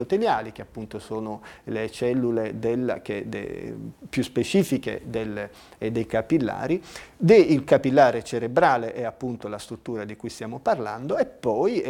endoteliali, che appunto sono le cellule più specifiche dei capillari, il capillare cerebrale è appunto la struttura di cui stiamo parlando, e poi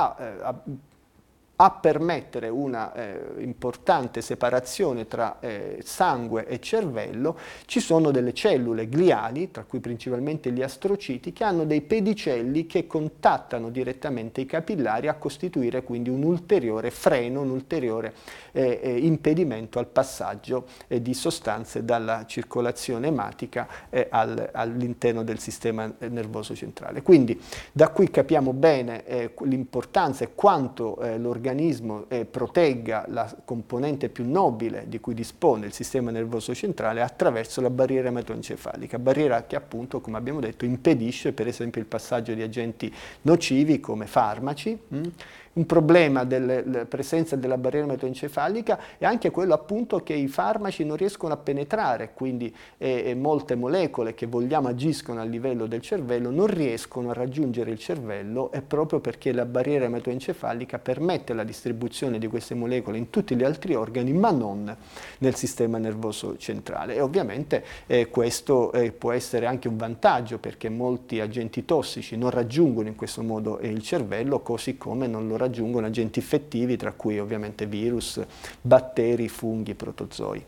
a permettere una importante separazione tra sangue e cervello ci sono delle cellule gliali, tra cui principalmente gli astrociti, che hanno dei pedicelli che contattano direttamente i capillari, a costituire quindi un ulteriore freno, un ulteriore impedimento al passaggio di sostanze dalla circolazione ematica all'interno del sistema nervoso centrale. Quindi da qui capiamo bene l'importanza e quanto l'organismo protegga la componente più nobile di cui dispone il sistema nervoso centrale attraverso la barriera ematoencefalica, barriera che appunto, come abbiamo detto, impedisce per esempio il passaggio di agenti nocivi come farmaci. Un problema della presenza della barriera ematoencefalica è anche quello appunto che i farmaci non riescono a penetrare, quindi molte molecole che vogliamo agiscono a livello del cervello non riescono a raggiungere il cervello, è proprio perché la barriera ematoencefalica permette la distribuzione di queste molecole in tutti gli altri organi, ma non nel sistema nervoso centrale. E ovviamente questo può essere anche un vantaggio, perché molti agenti tossici non raggiungono in questo modo il cervello, così come non lo raggiungono agenti infettivi, tra cui ovviamente virus, batteri, funghi, protozoi.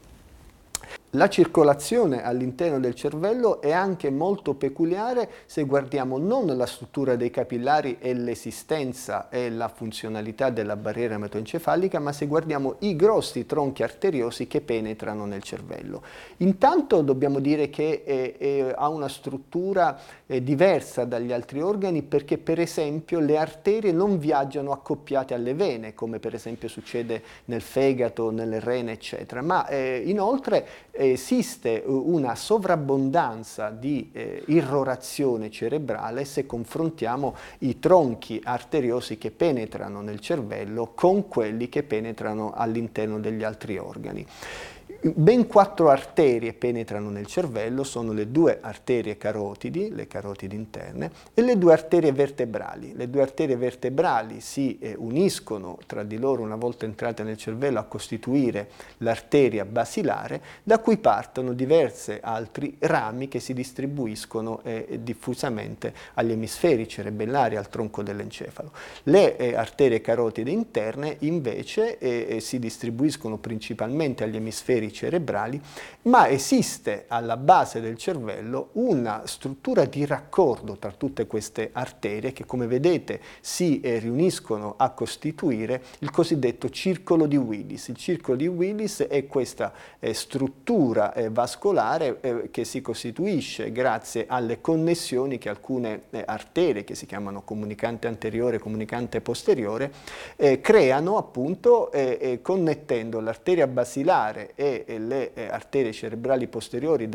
La circolazione all'interno del cervello è anche molto peculiare se guardiamo non la struttura dei capillari e l'esistenza e la funzionalità della barriera ematoencefalica, ma se guardiamo i grossi tronchi arteriosi che penetrano nel cervello. Intanto dobbiamo dire che ha una struttura diversa dagli altri organi, perché per esempio le arterie non viaggiano accoppiate alle vene, come per esempio succede nel fegato, nelle rene, eccetera, ma inoltre esiste una sovrabbondanza di irrorazione cerebrale se confrontiamo i tronchi arteriosi che penetrano nel cervello con quelli che penetrano all'interno degli altri organi. Ben 4 arterie penetrano nel cervello, sono le 2 arterie carotidi, le carotidi interne, e le 2 arterie vertebrali. Le 2 arterie vertebrali si uniscono tra di loro una volta entrate nel cervello a costituire l'arteria basilare, da cui partono diversi altri rami che si distribuiscono diffusamente agli emisferi cerebellari, al tronco dell'encefalo. Le arterie carotide interne invece si distribuiscono principalmente agli emisferi cerebrali, ma esiste alla base del cervello una struttura di raccordo tra tutte queste arterie che, come vedete, si riuniscono a costituire il cosiddetto circolo di Willis. Il circolo di Willis è questa struttura vascolare che si costituisce grazie alle connessioni che alcune arterie, che si chiamano comunicante anteriore e comunicante posteriore, creano appunto connettendo l'arteria basilare e le arterie cerebrali posteriori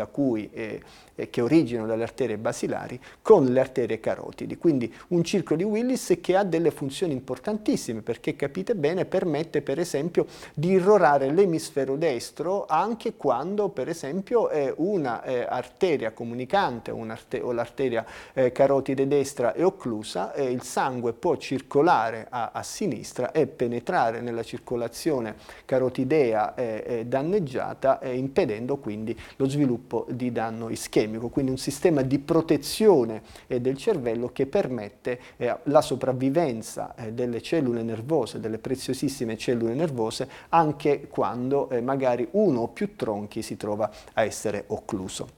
che originano dalle arterie basilari con le arterie carotidi. Quindi un circolo di Willis che ha delle funzioni importantissime, perché capite bene permette per esempio di irrorare l'emisfero destro anche quando per esempio una arteria comunicante o l'arteria carotide destra è occlusa, il sangue può circolare a sinistra e penetrare nella circolazione carotidea danneggiata, impedendo quindi lo sviluppo di danno ischemico, quindi un sistema di protezione del cervello che permette la sopravvivenza delle cellule nervose, delle preziosissime cellule nervose, anche quando magari uno o più tronchi si trova a essere occluso.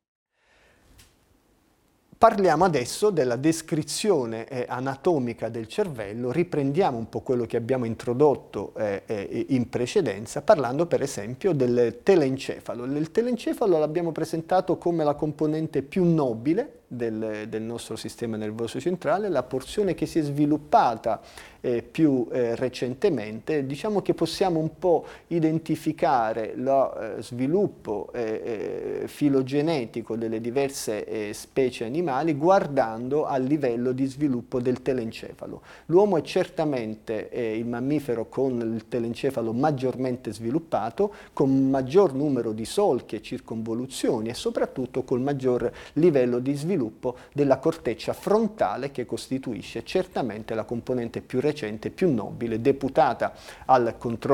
Parliamo adesso della descrizione anatomica del cervello, riprendiamo un po' quello che abbiamo introdotto in precedenza, parlando per esempio del telencefalo. Il telencefalo l'abbiamo presentato come la componente più nobile del nostro sistema nervoso centrale, la porzione che si è sviluppata più recentemente. Diciamo che possiamo un po' identificare lo sviluppo filogenetico delle diverse specie animali guardando al livello di sviluppo del telencefalo. L'uomo è certamente il mammifero con il telencefalo maggiormente sviluppato, con maggior numero di solchi e circonvoluzioni e soprattutto col maggior livello di sviluppo della corteccia frontale, che costituisce certamente la componente più recente decente, più nobile, deputata al controllo